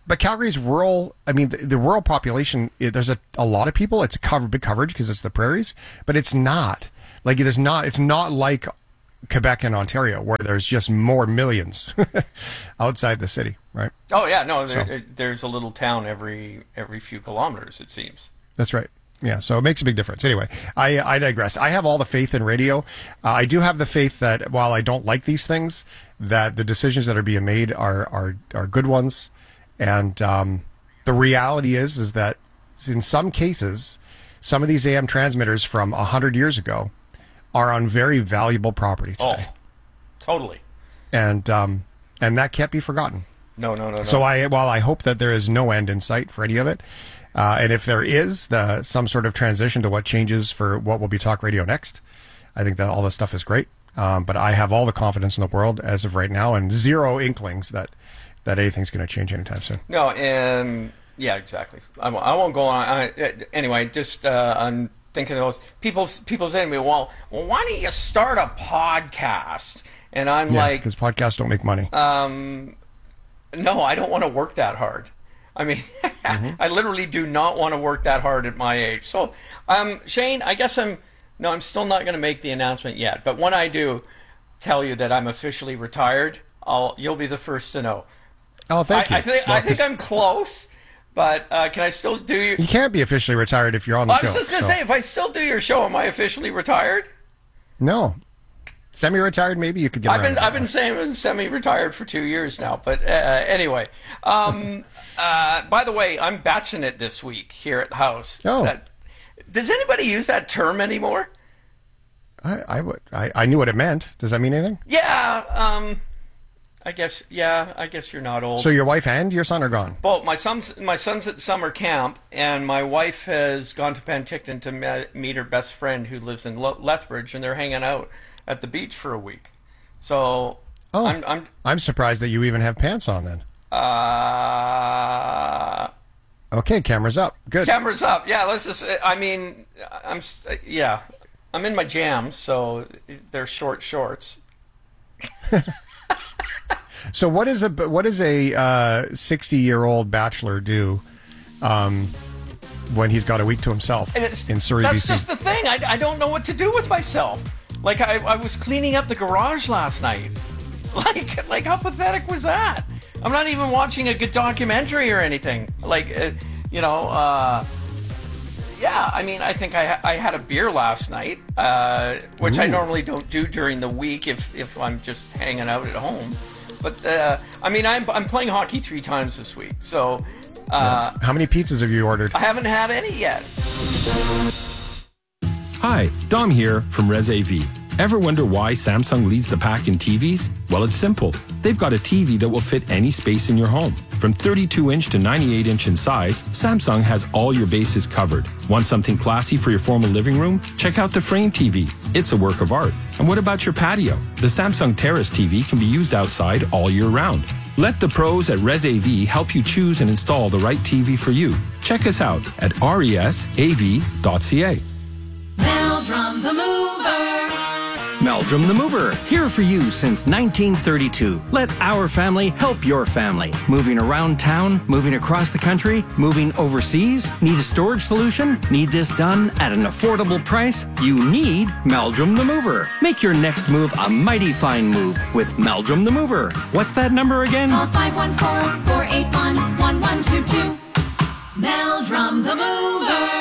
But Calgary's rural, I mean, the, the rural population, it, there's a, a lot of people. It's a cover, big coverage because it's the prairies, but it's not. Like, it is not, it's not like Quebec and Ontario where there's just more millions outside the city, right? Oh, yeah, no, So- there, there's a little town every every few kilometers, it seems. That's right. Yeah, so it makes a big difference. Anyway, I, I digress. I have all the faith in radio. Uh, I do have the faith that while I don't like these things, that the decisions that are being made are are, are good ones. And um, the reality is, is that in some cases, some of these A M transmitters from one hundred years ago are on very valuable property today. Oh, totally. And um, and that can't be forgotten. No, no, no, no. So I, while I hope that there is no end in sight for any of it, uh, and if there is the, some sort of transition to what changes for what will be talk radio next, I think that all this stuff is great. Um, but I have all the confidence in the world as of right now, and zero inklings that, that anything's going to change anytime soon. No, and yeah, exactly. I won't, I won't go on. I, anyway, just uh, I'm thinking of those people. People say to me, "Well, well, why don't you start a podcast?" And I'm Yeah, like, because podcasts don't make money. um, "No, I don't want to work that hard." I mean, I literally do not want to work that hard at my age. So, um, Shane, I guess I'm no, I'm still not going to make the announcement yet. But when I do tell you that I'm officially retired, I'll you'll be the first to know. Oh, thank I, you. I think Well, I think 'cause I'm close, but uh, can I still do your? you can't be officially retired if you're on the I show. was just gonna so- say, if I still do your show, am I officially retired? No. Semi-retired, maybe you could get I've around been to I've that. been saying I'm semi-retired for two years now, but uh, anyway. Um, uh, by the way, I'm batching it this week here at the house. Oh. That, does anybody use that term anymore? I, I, would, I, I knew what it meant. Does that mean anything? Yeah. Um, I guess. Yeah. I guess you're not old. So your wife and your son are gone? Well, my son's my son's at summer camp, and my wife has gone to Penticton to me- meet her best friend who lives in Le- Lethbridge, and they're hanging out at the beach for a week. So Oh, I'm, I'm I'm surprised that you even have pants on then. uh, Okay, camera's up. Good. cameras up. Yeah, let's just. I mean, I'm s- yeah, I'm in my jams, so they're short shorts. So what is a what does a uh, sixty-year-old bachelor do um, when he's got a week to himself And it's, in Surrey, that's B C? just the thing. I, I don't know what to do with myself. Like I, I was cleaning up the garage last night. Like like how pathetic was that? I'm not even watching a good documentary or anything. Like uh, you know, uh, yeah. I mean, I think I I had a beer last night, uh, which I Ooh. normally don't do during the week if if I'm just hanging out at home. But uh, I mean, I'm I'm playing hockey three times this week, so. Uh, How many pizzas have you ordered? I haven't had any yet. Hi, Dom here from Res A V. Ever wonder why Samsung leads the pack in T Vs? Well, it's simple. They've got a T V that will fit any space in your home. From thirty-two inch to ninety-eight inch in size, Samsung has all your bases covered. Want something classy for your formal living room? Check out the Frame T V. It's a work of art. And what about your patio? The Samsung Terrace T V can be used outside all year round. Let the pros at Res A V help you choose and install the right T V for you. Check us out at resav dot c a. Meldrum the Mover. Meldrum the Mover, here for you since nineteen thirty-two. Let our family help your family. Moving around town, moving across the country, moving overseas? Need a storage solution? Need this done at an affordable price? You need Meldrum the Mover. Make your next move a mighty fine move with Meldrum the Mover. What's that number again? Call five one four, four eight one, one one two two. Meldrum the Mover.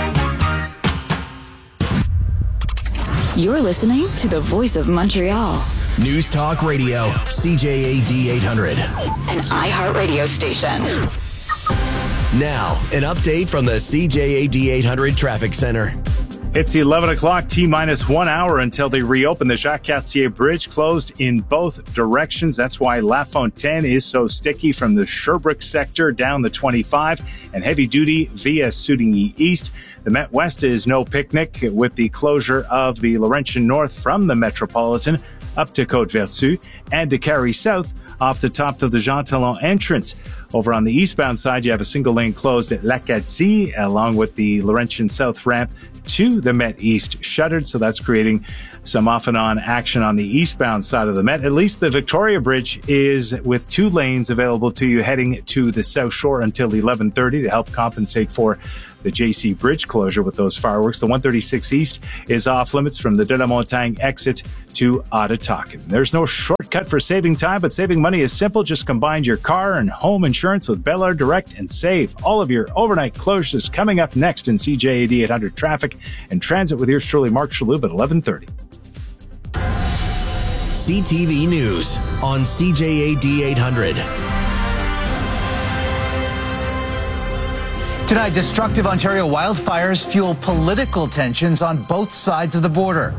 You're listening to the voice of Montreal, News Talk Radio, C J A D eight hundred. an iHeartRadio station. Now, an update from the C J A D eight hundred Traffic Center. It's eleven o'clock, T minus one hour until they reopen the Jacques Cartier Bridge, closed in both directions. That's why La Fontaine is so sticky from the Sherbrooke sector down the twenty-five and heavy duty via Soudigny East. The Met West is no picnic with the closure of the Laurentian North from the Metropolitan up to Côte-Vertu and to Carrie South off the top of the Jean Talon entrance. Over on the eastbound side, you have a single lane closed at L'Acadie, along with the Laurentian South ramp to the Met East shuttered. So that's creating some off and on action on the eastbound side of the Met. At least the Victoria Bridge is with two lanes available to you heading to the South Shore until eleven thirty to help compensate for the J C Bridge closure with those fireworks. The one thirty-six East is off limits from the De La Montagne exit to Ottatakin. There's no shortcut for saving time, but saving money is simple. Just combine your car and home insurance with Bel Air Direct and save. All of your overnight closures coming up next in C J A D eight hundred traffic and transit with yours truly, Mark Chalhoub, at eleven thirty. C T V News on C J A D eight hundred. Tonight, destructive Ontario wildfires fuel political tensions on both sides of the border.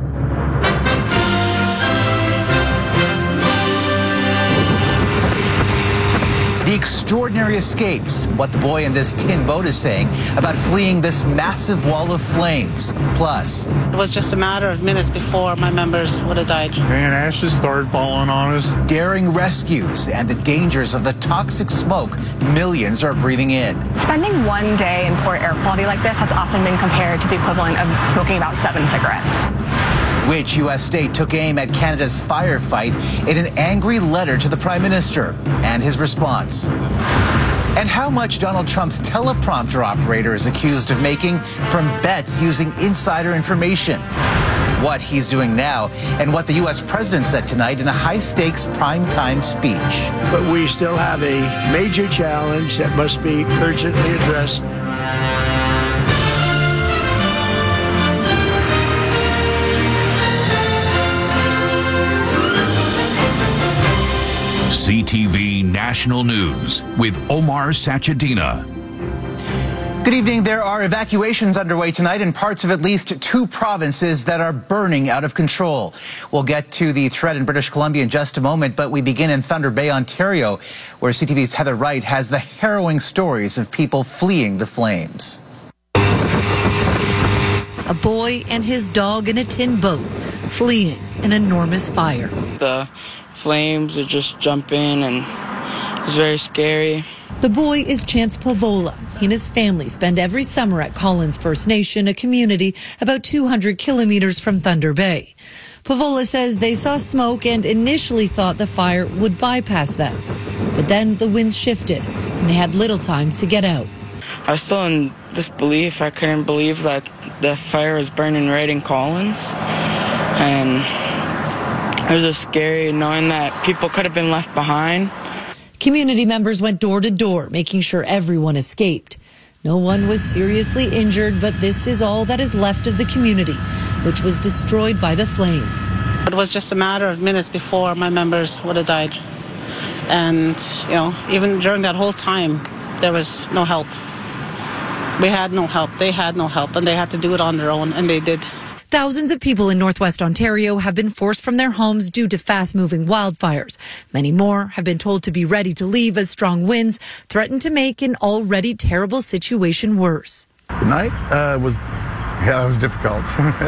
The extraordinary escapes, what the boy in this tin boat is saying about fleeing this massive wall of flames. Plus, it was just a matter of minutes before my members would have died. Man, ashes started falling on us. Daring rescues and the dangers of the toxic smoke millions are breathing in. Spending one day in poor air quality like this has often been compared to the equivalent of smoking about seven cigarettes. Which U S state took aim at Canada's firefight in an angry letter to the Prime Minister and his response? And how much Donald Trump's teleprompter operator is accused of making from bets using insider information? What he's doing now and what the U S president said tonight in a high-stakes primetime speech. But we still have a major challenge that must be urgently addressed. C T V National News with Omar Sachedina. Good evening. There are evacuations underway tonight in parts of at least two provinces that are burning out of control. We'll get to the threat in British Columbia in just a moment, but we begin in Thunder Bay, Ontario, where C T V's Heather Wright has the harrowing stories of people fleeing the flames. A boy and his dog in a tin boat fleeing an enormous fire. The flames would just jump in and it's very scary. The boy is Chance Pavola. He and his family spend every summer at Collins First Nation, a community about two hundred kilometers from Thunder Bay. Pavola says they saw smoke and initially thought the fire would bypass them. But then the winds shifted and they had little time to get out. I was still in disbelief. I couldn't believe that the fire was burning right in Collins. And it was just scary knowing that people could have been left behind. Community members went door to door, making sure everyone escaped. No one was seriously injured, but this is all that is left of the community, which was destroyed by the flames. It was just a matter of minutes before my members would have died. And, you know, even during that whole time, there was no help. We had no help. They had no help, and they had to do it on their own, and they did. Thousands of people in Northwest Ontario have been forced from their homes due to fast-moving wildfires. Many more have been told to be ready to leave as strong winds threaten to make an already terrible situation worse. The night uh, was, yeah, it was difficult.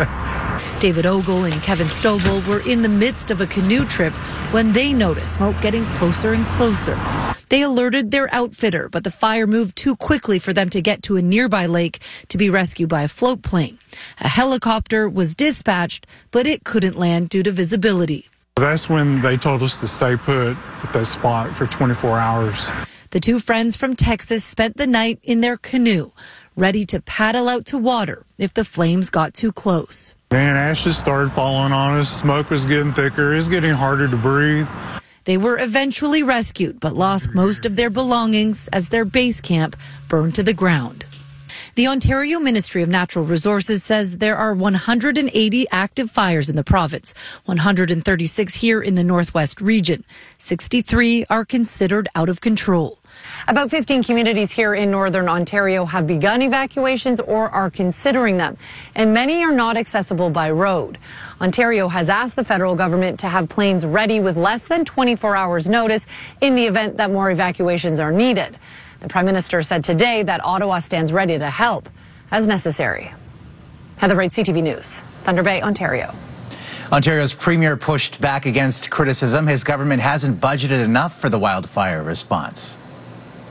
David Ogle and Kevin Stovall were in the midst of a canoe trip when they noticed smoke getting closer and closer. They alerted their outfitter, but the fire moved too quickly for them to get to a nearby lake to be rescued by a float plane. A helicopter was dispatched, but it couldn't land due to visibility. That's when they told us to stay put at that spot for twenty-four hours. The two friends from Texas spent the night in their canoe, ready to paddle out to water if the flames got too close. Man, ashes started falling on us. Smoke was getting thicker. It was getting harder to breathe. They were eventually rescued, but lost most of their belongings as their base camp burned to the ground. The Ontario Ministry of Natural Resources says there are one hundred eighty active fires in the province, one hundred thirty-six here in the Northwest region. sixty-three are considered out of control. About fifteen communities here in Northern Ontario have begun evacuations or are considering them, and many are not accessible by road. Ontario has asked the federal government to have planes ready with less than twenty-four hours notice in the event that more evacuations are needed. The Prime Minister said today that Ottawa stands ready to help as necessary. Heather Wright, C T V News, Thunder Bay, Ontario. Ontario's premier pushed back against criticism. His government hasn't budgeted enough for the wildfire response.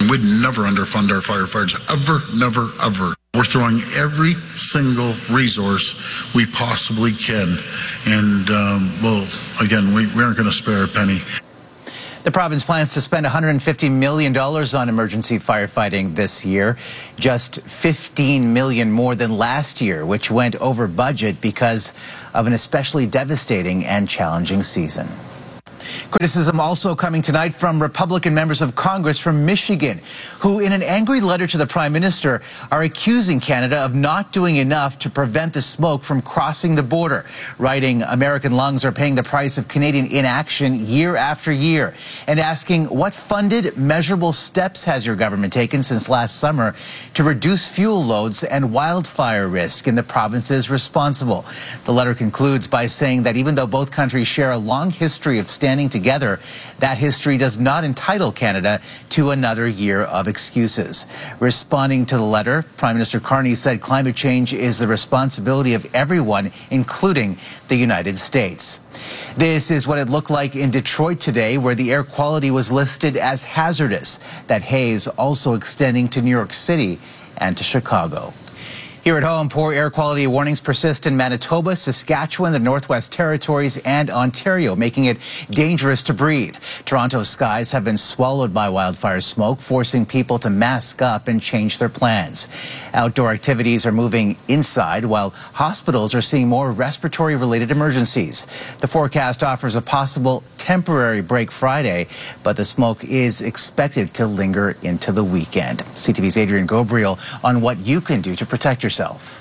And we'd never underfund our firefighters, ever, never, ever. We're throwing every single resource we possibly can. And, um, well, again, we, we aren't going to spare a penny. The province plans to spend one hundred fifty million dollars on emergency firefighting this year, just fifteen million dollars more than last year, which went over budget because of an especially devastating and challenging season. Criticism also coming tonight from Republican members of Congress from Michigan, who in an angry letter to the Prime Minister are accusing Canada of not doing enough to prevent the smoke from crossing the border, writing American lungs are paying the price of Canadian inaction year after year, and asking what funded, measurable steps has your government taken since last summer to reduce fuel loads and wildfire risk in the provinces responsible. The letter concludes by saying that even though both countries share a long history of standing together, that history does not entitle Canada to another year of excuses. Responding to the letter, Prime Minister Carney said climate change is the responsibility of everyone, including the United States. This is what it looked like in Detroit today, where the air quality was listed as hazardous. That haze also extending to New York City and to Chicago. Here at home, poor air quality warnings persist in Manitoba, Saskatchewan, the Northwest Territories, and Ontario, making it dangerous to breathe. Toronto's skies have been swallowed by wildfire smoke, forcing people to mask up and change their plans. Outdoor activities are moving inside, while hospitals are seeing more respiratory-related emergencies. The forecast offers a possible temporary break Friday, but the smoke is expected to linger into the weekend. C T V's Adrian Gobriel on what you can do to protect yourself.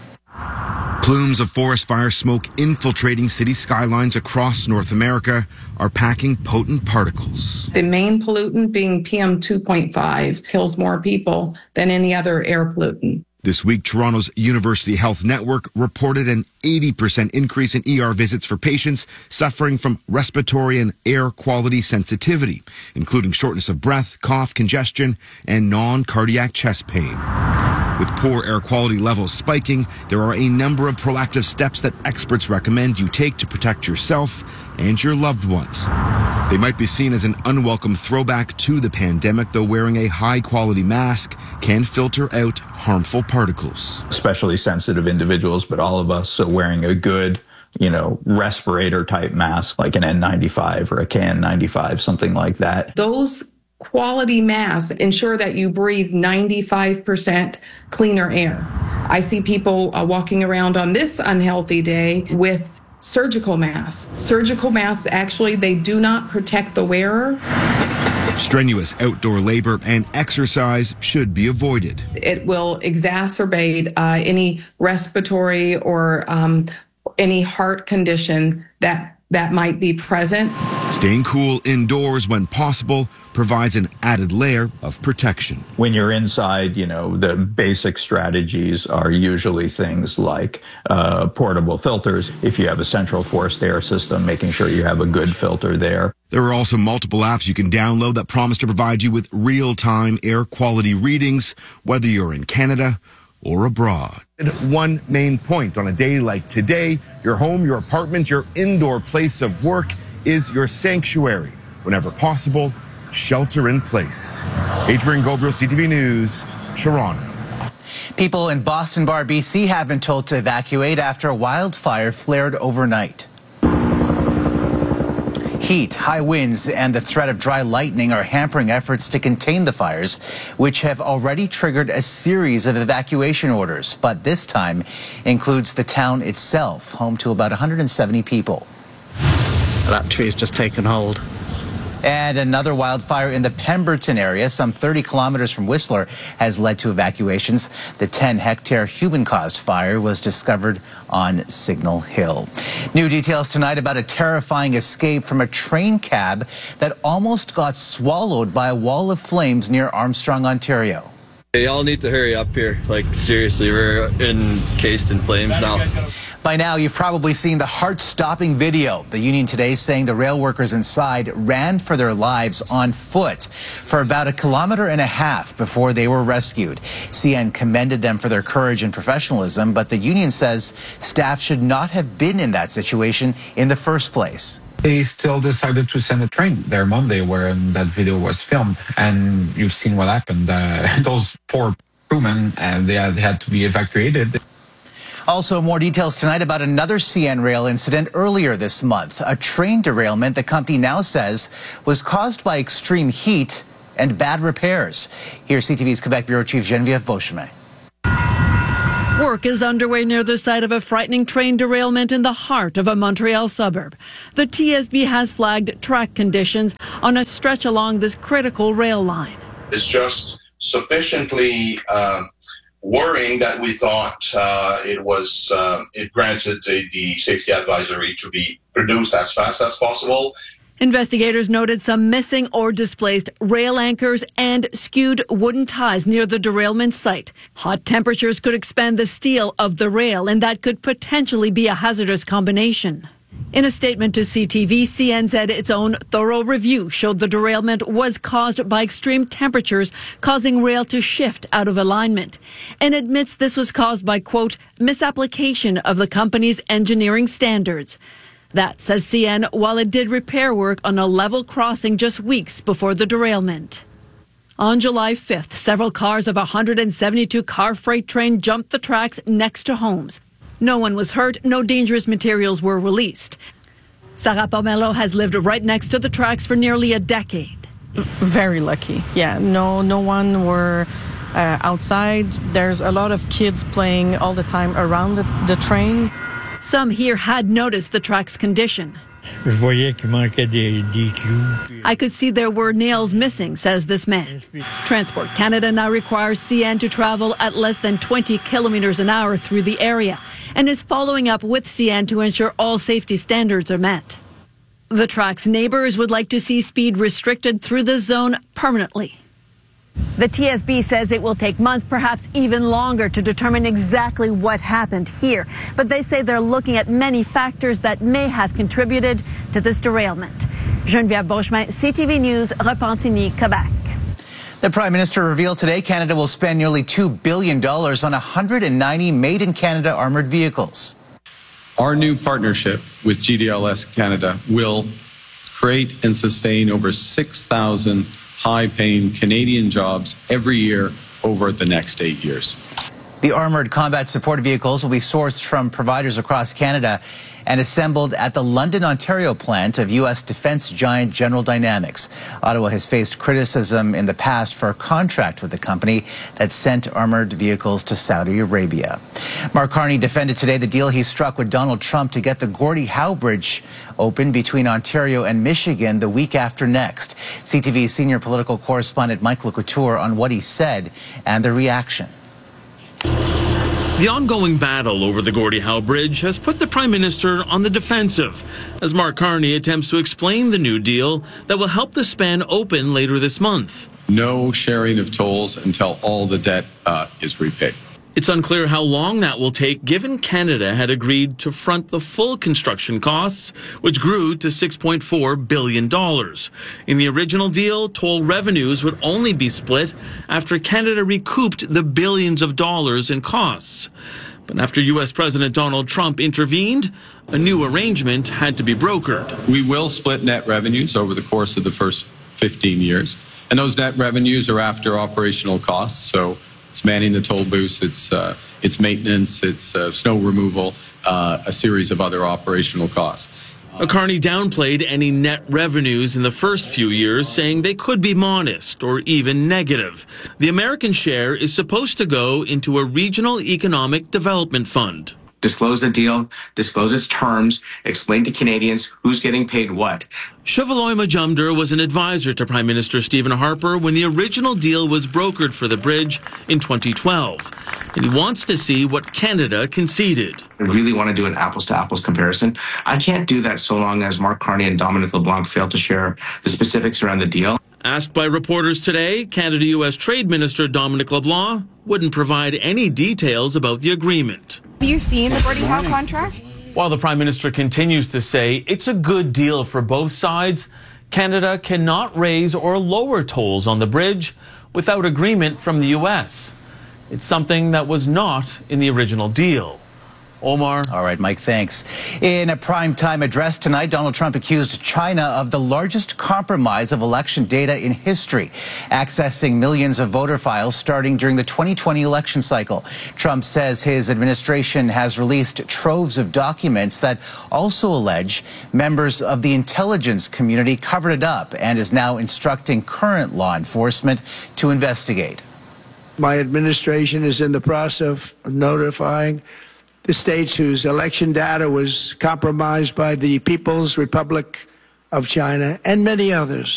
Plumes of forest fire smoke infiltrating city skylines across North America are packing potent particles. The main pollutant being P M two point five kills more people than any other air pollutant. This week, Toronto's University Health Network reported an eighty percent increase in E R visits for patients suffering from respiratory and air quality sensitivity, including shortness of breath, cough, congestion, and non-cardiac chest pain. With poor air quality levels spiking, there are a number of proactive steps that experts recommend you take to protect yourself and your loved ones. They might be seen as an unwelcome throwback to the pandemic, though wearing a high-quality mask can filter out harmful particles. Especially sensitive individuals, but all of us, so wearing a good, you know, respirator-type mask, like an N ninety-five or a K N ninety-five, something like that. Those quality masks ensure that you breathe ninety-five percent cleaner air. I see people uh, walking around on this unhealthy day with surgical masks. Surgical masks, actually, they do not protect the wearer. Strenuous outdoor labor and exercise should be avoided. It will exacerbate uh, any respiratory or um, any heart condition that that might be present. Staying cool indoors when possible provides an added layer of protection. When you're inside, you know, the basic strategies are usually things like uh, portable filters. If you have a central forced air system, making sure you have a good filter there. There are also multiple apps you can download that promise to provide you with real-time air quality readings, whether you're in Canada or abroad. One main point on a day like today, your home, your apartment, your indoor place of work is your sanctuary. Whenever possible, shelter in place. Adrian Gobriel, C T V News, Toronto. People in Boston Bar, B C have been told to evacuate after a wildfire flared overnight. Heat, high winds, and the threat of dry lightning are hampering efforts to contain the fires, which have already triggered a series of evacuation orders, but this time includes the town itself, home to about one hundred seventy people. That tree's just taken hold. And another wildfire in the Pemberton area, some thirty kilometers from Whistler, has led to evacuations. The ten hectare human-caused fire was discovered on Signal Hill. New details tonight about a terrifying escape from a train cab that almost got swallowed by a wall of flames near Armstrong, Ontario. Y'all need to hurry up here. Like, seriously, we're encased in flames now. By now, you've probably seen the heart-stopping video. The union today saying the rail workers inside ran for their lives on foot for about a kilometer and a half before they were rescued. C N commended them for their courage and professionalism, but the union says staff should not have been in that situation in the first place. They still decided to send a train there Monday where that video was filmed. And you've seen what happened. Uh, those poor crewmen, uh, they, had, they had to be evacuated. Also, more details tonight about another C N Rail incident earlier this month. A train derailment the company now says was caused by extreme heat and bad repairs. Here's C T V's Quebec Bureau Chief Geneviève Beauchemin. Work is underway near the site of a frightening train derailment in the heart of a Montreal suburb. The T S B has flagged track conditions on a stretch along this critical rail line. It's just sufficiently uh, worrying that we thought uh, it was uh, it granted the, the safety advisory to be produced as fast as possible. Investigators noted some missing or displaced rail anchors and skewed wooden ties near the derailment site. Hot temperatures could expand the steel of the rail, and that could potentially be a hazardous combination. In a statement to C T V, C N said its own thorough review showed the derailment was caused by extreme temperatures, causing rail to shift out of alignment, and admits this was caused by, quote, misapplication of the company's engineering standards. That, says C N, while it did repair work on a level crossing just weeks before the derailment. On July fifth, several cars of a one hundred seventy-two car freight train jumped the tracks next to homes. No one was hurt, no dangerous materials were released. Sarah Pomelo has lived right next to the tracks for nearly a decade. Very lucky. Yeah, no, no one were uh, outside. There's a lot of kids playing all the time around the, the train. Some here had noticed the track's condition. Je voyais qu'il manquait des, des clous. I could see there were nails missing, says this man. Transport Canada now requires C N to travel at less than twenty kilometers an hour through the area and is following up with C N to ensure all safety standards are met. The track's neighbors would like to see speed restricted through the zone permanently. The T S B says it will take months, perhaps even longer, to determine exactly what happened here. But they say they're looking at many factors that may have contributed to this derailment. Geneviève Beauchemin, C T V News, Repentigny, Quebec. The Prime Minister revealed today Canada will spend nearly two billion dollars on one hundred ninety made-in-Canada armored vehicles. Our new partnership with G D L S Canada will create and sustain over six thousand high-paying Canadian jobs every year over the next eight years. The armored combat support vehicles will be sourced from providers across Canada and assembled at the London, Ontario plant of U S defense giant General Dynamics. Ottawa has faced criticism in the past for a contract with the company that sent armored vehicles to Saudi Arabia. Mark Carney defended today the deal he struck with Donald Trump to get the Gordie Howe Bridge open between Ontario and Michigan the week after next. C T V senior political correspondent Mike LeCouture on what he said and the reaction. The ongoing battle over the Gordie Howe Bridge has put the Prime Minister on the defensive as Mark Carney attempts to explain the new deal that will help the span open later this month. No sharing of tolls until all the debt uh, is repaid. It's unclear how long that will take, given Canada had agreed to front the full construction costs, which grew to six point four billion dollars. In the original deal, toll revenues would only be split after Canada recouped the billions of dollars in costs. But after U S President Donald Trump intervened, a new arrangement had to be brokered. We will split net revenues over the course of the first fifteen years, and those net revenues are after operational costs, so it's manning the toll booths, it's, uh, it's maintenance, it's uh, snow removal, uh, a series of other operational costs. Carney downplayed any net revenues in the first few years, saying they could be modest or even negative. The American share is supposed to go into a regional economic development fund. Disclose the deal, disclose its terms, explain to Canadians who's getting paid what. Shivaloy Majumdar was an advisor to Prime Minister Stephen Harper when the original deal was brokered for the bridge in twenty twelve. And he wants to see what Canada conceded. I really want to do an apples-to-apples comparison. I can't do that so long as Mark Carney and Dominic LeBlanc fail to share the specifics around the deal. Asked by reporters today, Canada-U S Trade Minister Dominic LeBlanc wouldn't provide any details about the agreement. Have you seen the Gordie Howe contract? While the Prime Minister continues to say it's a good deal for both sides, Canada cannot raise or lower tolls on the bridge without agreement from the U S. It's something that was not in the original deal. Omar. All right, Mike, thanks. In a primetime address tonight, Donald Trump accused China of the largest compromise of election data in history, accessing millions of voter files starting during the twenty twenty election cycle. Trump says his administration has released troves of documents that also allege members of the intelligence community covered it up and is now instructing current law enforcement to investigate. My administration is in the process of notifying the states whose election data was compromised by the People's Republic of China and many others.